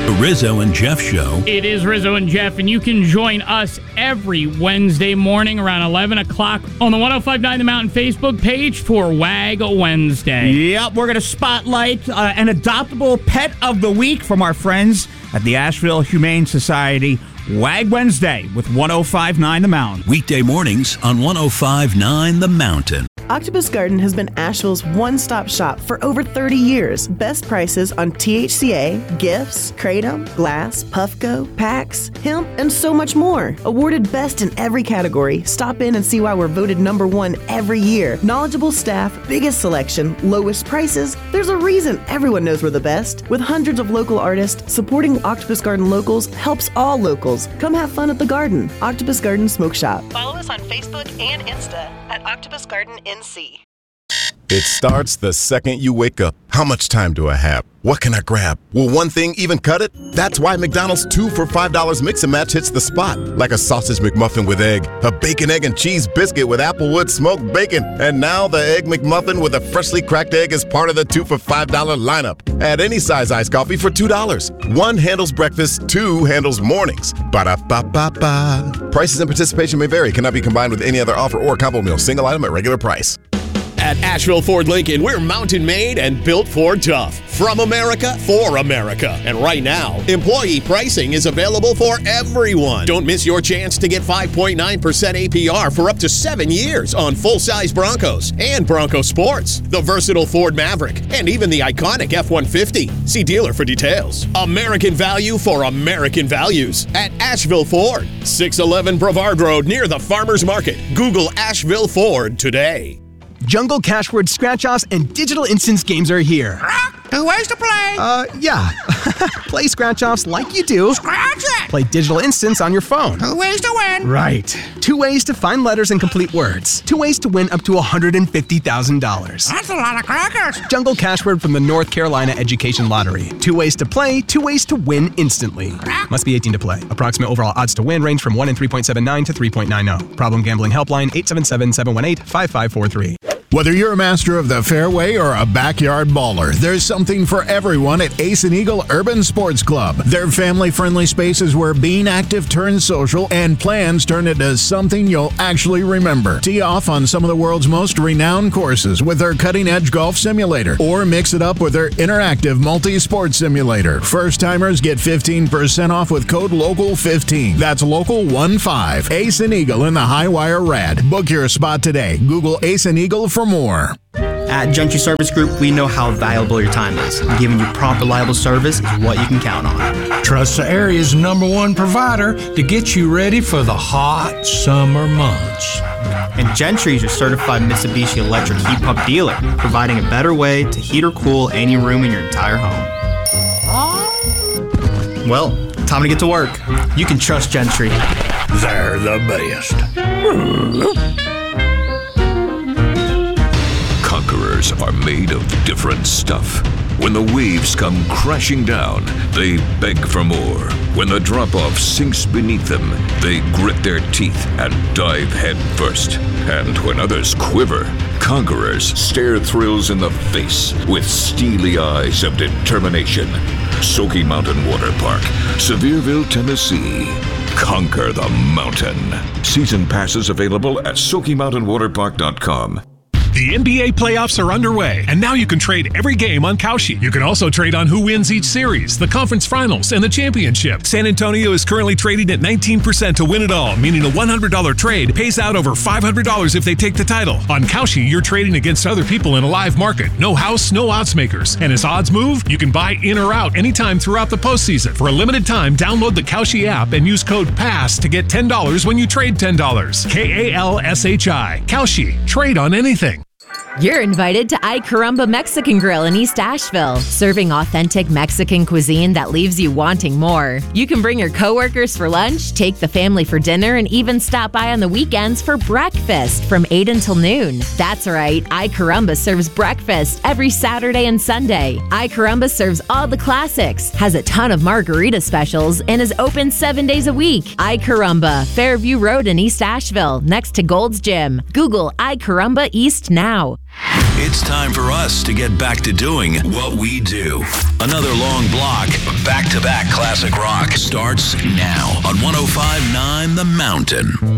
The Rizzo and Jeff Show. It is Rizzo and Jeff, and you can join us every Wednesday morning around 11 o'clock on the 105.9 The Mountain Facebook page for WAG Wednesday. Yep, we're going to spotlight an adoptable pet of the week from our friends at the Asheville Humane Society. WAG Wednesday with 105.9 The Mountain. Weekday mornings on 105.9 The Mountain. Octopus Garden has been Asheville's one-stop shop for over 30 years. Best prices on THCA, gifts, kratom, glass, Puffco, packs, hemp, and so much more. Awarded best in every category. Stop in and see why we're voted #1 every year. Knowledgeable staff, biggest selection, lowest prices. There's a reason everyone knows we're the best. With hundreds of local artists, supporting Octopus Garden locals helps all locals. Come have fun at the garden. Octopus Garden Smoke Shop. Follow us on Facebook and Insta at Octopus Garden NC. It starts the second you wake up. How much time do I have? What can I grab? Will one thing even cut it? That's why McDonald's 2 for $5 Mix and Match hits the spot. Like a sausage McMuffin with egg, a bacon, egg, and cheese biscuit with Applewood smoked bacon, and now the Egg McMuffin with a freshly cracked egg is part of the 2 for $5 lineup. Add any size iced coffee for $2. 1 handles breakfast, 2 handles mornings. Ba-da-ba-ba-ba. Prices and participation may vary. Cannot be combined with any other offer or combo meal. Single item at regular price. At Asheville Ford Lincoln, we're mountain made and built Ford tough. From America, for America. And right now, employee pricing is available for everyone. Don't miss your chance to get 5.9% APR for up to 7 years on full-size Broncos and Bronco Sports, the versatile Ford Maverick, and even the iconic F-150. See dealer for details. American value for American values at Asheville Ford, 611 Brevard Road near the Farmers Market. Google Asheville Ford today. Jungle Cashword Scratch-Offs and Digital Instance games are here. 2 ways to play. Yeah. Play Scratch-Offs like you do. Scratch it. Play Digital Instance on your phone. 2 ways to win. Right. 2 ways to find letters and complete words. 2 ways to win up to $150,000. That's a lot of crackers. Jungle Cashword from the North Carolina Education Lottery. 2 ways to play, 2 ways to win instantly. Must be 18 to play. Approximate overall odds to win range from 1 in 3.79 to 3.90. Problem gambling helpline 877-718-5543. Whether you're a master of the fairway or a backyard baller, there's something for everyone at Ace and Eagle Urban Sports Club. Their family-friendly spaces where being active turns social and plans turn into something you'll actually remember. Tee off on some of the world's most renowned courses with their cutting-edge golf simulator, or mix it up with their interactive multi-sport simulator. First-timers get 15% off with code LOCAL15. That's LOCAL15. Ace and Eagle in the Highwire Rad. Book your spot today. Google Ace and Eagle for more. At Gentry Service Group, we know how valuable your time is. Giving you prompt, reliable service is what you can count on. Trust the area's #1 provider to get you ready for the hot summer months. And Gentry is your certified Mitsubishi electric heat pump dealer, providing a better way to heat or cool any room in your entire home. Well, time to get to work. You can trust Gentry. They're the best. Conquerors are made of different stuff. When the waves come crashing down, they beg for more. When the drop-off sinks beneath them, they grit their teeth and dive head first. And when others quiver, conquerors stare thrills in the face with steely eyes of determination. Smoky Mountain Water Park, Sevierville, Tennessee. Conquer the mountain. Season passes available at SmokyMountainWaterPark.com. The NBA playoffs are underway, and now you can trade every game on Kalshi. You can also trade on who wins each series, the conference finals, and the championship. San Antonio is currently trading at 19% to win it all, meaning a $100 trade pays out over $500 if they take the title. On Kalshi, you're trading against other people in a live market. No house, no odds makers. And as odds move, you can buy in or out anytime throughout the postseason. For a limited time, download the Kalshi app and use code PASS to get $10 when you trade $10. KALSHI. Kalshi. Trade on anything. You're invited to Ay Caramba Mexican Grill in East Asheville, serving authentic Mexican cuisine that leaves you wanting more. You can bring your coworkers for lunch, take the family for dinner, and even stop by on the weekends for breakfast from 8 until noon. That's right, Ay Caramba serves breakfast every Saturday and Sunday. Ay Caramba serves all the classics, has a ton of margarita specials, and is open 7 days a week. Ay Caramba, Fairview Road in East Asheville, next to Gold's Gym. Google Ay Caramba East now. It's time for us to get back to doing what we do. Another long block of back-to-back classic rock starts now on 105.9 The Mountain.